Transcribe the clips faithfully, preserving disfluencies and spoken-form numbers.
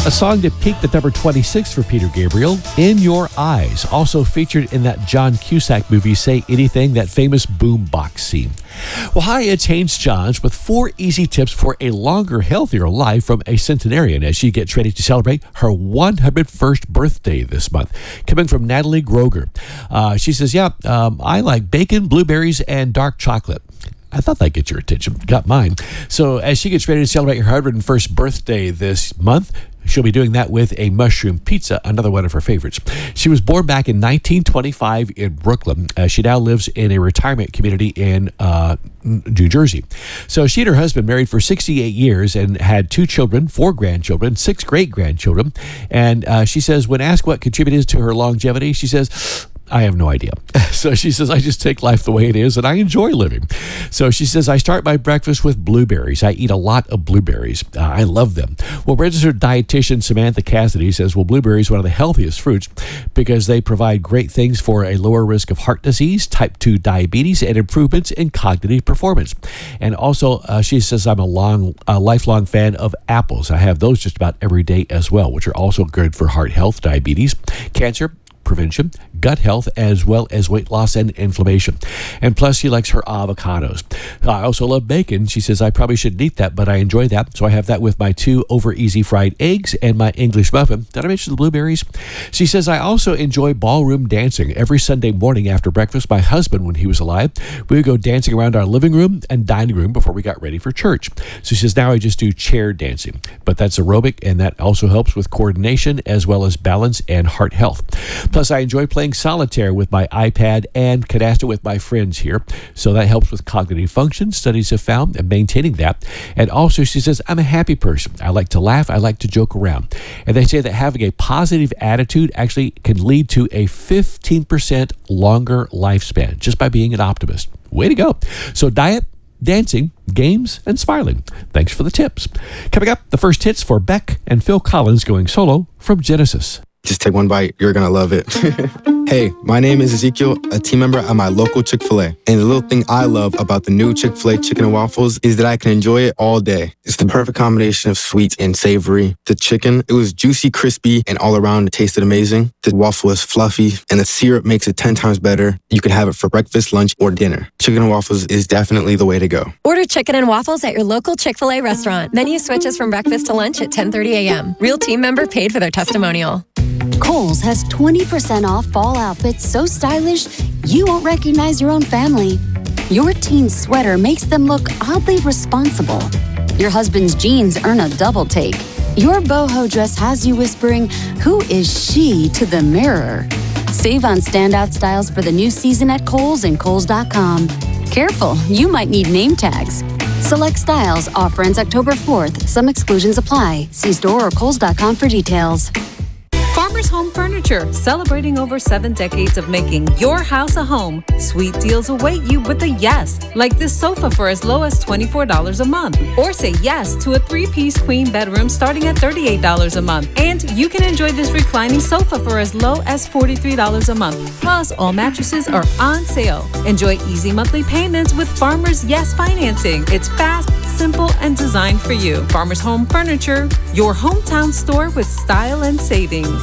A song that peaked at number twenty-six for Peter Gabriel, In Your Eyes, also featured in that John Cusack movie, Say Anything, that famous boombox scene. Well, hi, it's Haynes Johns with four easy tips for a longer, healthier life from a centenarian as she gets ready to celebrate her one hundred first birthday this month. Coming from Natalie Groger. Uh, she says, yeah, um, I like bacon, blueberries, and dark chocolate. I thought that'd get your attention. Got mine. So as she gets ready to celebrate her one hundred first birthday this month, she'll be doing that with a mushroom pizza, another one of her favorites. She was born back in nineteen twenty-five in Brooklyn. Uh, she now lives in a retirement community in uh, New Jersey. So she and her husband married for sixty-eight years and had two children, four grandchildren, six great-grandchildren. And uh, she says when asked what contributed to her longevity, she says, I have no idea. So she says, I just take life the way it is and I enjoy living. So she says, I start my breakfast with blueberries. I eat a lot of blueberries. Uh, I love them. Well, registered dietitian Samantha Cassidy says, well, blueberries are one of the healthiest fruits because they provide great things for a lower risk of heart disease, type two diabetes, and improvements in cognitive performance. And also, uh, she says, I'm a long, a lifelong fan of apples. I have those just about every day as well, which are also good for heart health, diabetes, cancer prevention, gut health, as well as weight loss and inflammation. And plus, she likes her avocados. I also love bacon. She says, I probably shouldn't eat that, but I enjoy that. So I have that with my two over easy fried eggs and my English muffin. Did I mention the blueberries? She says, I also enjoy ballroom dancing. Every Sunday morning after breakfast, my husband, when he was alive, we would go dancing around our living room and dining room before we got ready for church. So she says, now I just do chair dancing. But that's aerobic, and that also helps with coordination as well as balance and heart health. Plus, I enjoy playing solitaire with my iPad and Cadasta with my friends here. So that helps with cognitive function, studies have found, and maintaining that. And also, she says, I'm a happy person. I like to laugh. I like to joke around. And they say that having a positive attitude actually can lead to a fifteen percent longer lifespan just by being an optimist. Way to go. So diet, dancing, games, and smiling. Thanks for the tips. Coming up, the first hits for Beck and Phil Collins going solo from Genesis. Just take one bite. You're going to love it. Hey, my name is Ezekiel, a team member at my local Chick-fil-A. And the little thing I love about the new Chick-fil-A chicken and waffles is that I can enjoy it all day. It's the perfect combination of sweet and savory. The chicken, it was juicy, crispy, and all around it tasted amazing. The waffle is fluffy, and the syrup makes it ten times better. You can have it for breakfast, lunch, or dinner. Chicken and waffles is definitely the way to go. Order chicken and waffles at your local Chick-fil-A restaurant. Menu switches from breakfast to lunch at ten thirty a.m. Real team member paid for their testimonial. Kohl's has twenty percent off fall outfits so stylish you won't recognize your own family. Your teen's sweater makes them look oddly responsible. Your husband's jeans earn a double take. Your boho dress has you whispering, who is she, to the mirror. Save on standout styles for the new season at Kohl's and Kohl's dot com. Careful, you might need name tags. Select styles, offer ends October fourth. Some exclusions apply. See store or Kohl's dot com for details. Farmers Home Furniture, celebrating over seven decades of making your house a home. Sweet deals await you with a yes, like this sofa for as low as twenty-four dollars a month. Or say yes to a three-piece queen bedroom starting at thirty-eight dollars a month. And you can enjoy this reclining sofa for as low as forty-three dollars a month. Plus, all mattresses are on sale. Enjoy easy monthly payments with Farmers Yes Financing. It's fast, simple, and designed for you. Farmers Home Furniture, your hometown store with style and savings.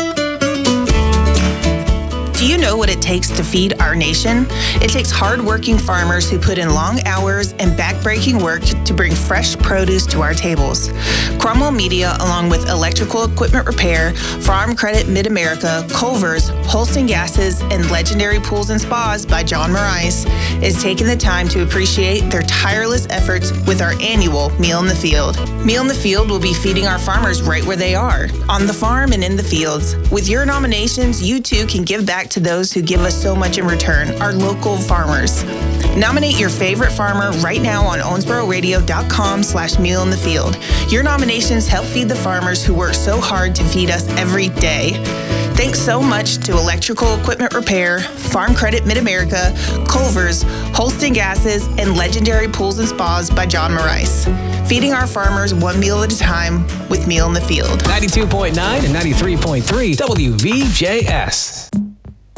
Do you know what it takes to feed our nation? It takes hard-working farmers who put in long hours and backbreaking work to bring fresh produce to our tables. Cromwell Media, along with Electrical Equipment Repair, Farm Credit Mid-America, Culver's, Holston Gases, and Legendary Pools and Spas by John Morais, is taking the time to appreciate their tireless efforts with our annual Meal in the Field. Meal in the Field will be feeding our farmers right where they are, on the farm and in the fields. With your nominations, you too can give back to those who give us so much in return, our local farmers. Nominate your favorite farmer right now on owensboro radio dot com slash meal in the field. Your nominations help feed the farmers who work so hard to feed us every day. Thanks so much to Electrical Equipment Repair, Farm Credit Mid-America, Culver's, Holston Gases, and Legendary Pools and Spas by John Morais. Feeding our farmers one meal at a time with Meal in the Field. ninety-two point nine and ninety-three point three W V J S.